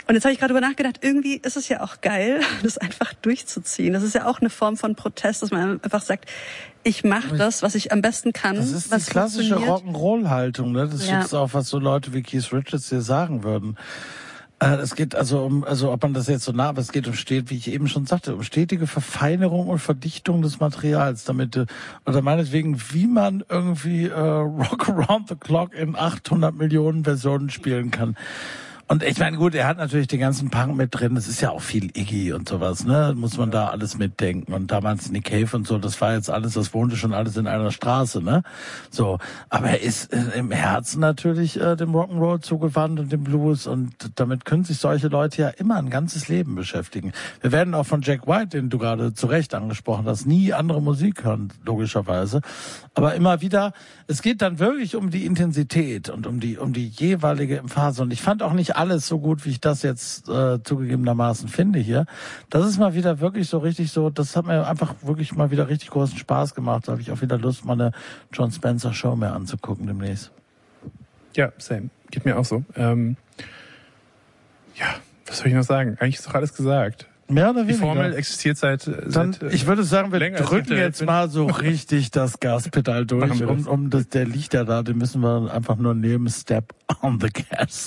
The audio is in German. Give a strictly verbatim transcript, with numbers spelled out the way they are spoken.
Und jetzt habe ich gerade drüber nachgedacht, irgendwie ist es ja auch geil, das einfach durchzuziehen. Das ist ja auch eine Form von Protest, dass man einfach sagt, ich mache das, was ich am besten kann. Das ist was die klassische Rock'n'Roll-Haltung, ne? Das ja. ist auch, was so Leute wie Keith Richards dir sagen würden. Es geht also um, also ob man das jetzt so nah, aber es geht um steht, wie ich eben schon sagte, um stetige Verfeinerung und Verdichtung des Materials, damit, oder meinetwegen, wie man irgendwie äh, Rock Around the Clock in achthundert Millionen Versionen spielen kann. Und ich meine, gut, er hat natürlich den ganzen Punk mit drin. Es ist ja auch viel Iggy und sowas, ne? Muss man da alles mitdenken. Und damals Nick Cave und so, das war jetzt alles, das wohnte schon alles in einer Straße, ne? So. Aber er ist äh, im Herzen natürlich äh, dem Rock'n'Roll zugewandt und dem Blues. Und damit können sich solche Leute ja immer ein ganzes Leben beschäftigen. Wir werden auch von Jack White, den du gerade zu Recht angesprochen hast, nie andere Musik hören, logischerweise. Aber immer wieder, es geht dann wirklich um die Intensität und um die, um die jeweilige Emphase. Und ich fand auch nicht alles so gut, wie ich das jetzt äh, zugegebenermaßen finde hier. Das ist mal wieder wirklich so richtig so, das hat mir einfach wirklich mal wieder richtig großen Spaß gemacht. Da habe ich auch wieder Lust, mal eine John Spencer Show mehr anzugucken demnächst. Ja, same. Geht mir auch so. Ähm, ja, was soll ich noch sagen? Eigentlich ist doch alles gesagt. Mehr oder weniger. Die Formel existiert seit, Dann, seit ich würde sagen, wir länger, drücken jetzt mal so richtig das Gaspedal durch. Um, um das, der liegt ja da, den müssen wir einfach nur nehmen. Step on the gas.